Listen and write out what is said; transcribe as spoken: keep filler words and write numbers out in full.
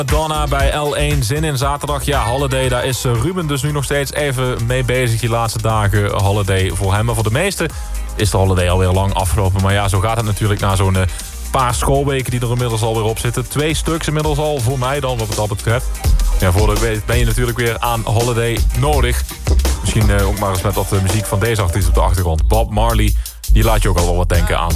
Madonna bij L één, zin in zaterdag. Ja, Holiday, daar is Ruben dus nu nog steeds even mee bezig die laatste dagen. Holiday voor hem. Maar voor de meesten is de Holiday alweer lang afgelopen. Maar ja, zo gaat het natuurlijk na zo'n uh, paar schoolweken die er inmiddels alweer op zitten. Twee stuks inmiddels al, voor mij dan, wat het dat betreft. Ja, voor de ben je natuurlijk weer aan Holiday nodig. Misschien uh, ook maar eens met wat uh, muziek van deze artiest op de achtergrond. Bob Marley, die laat je ook al wel wat denken aan